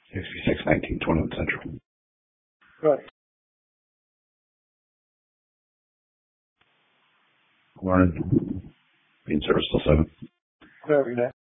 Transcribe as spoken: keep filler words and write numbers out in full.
sixty-six nineteen, twenty-one Central. Right. Morning. Being service till seven. Every day.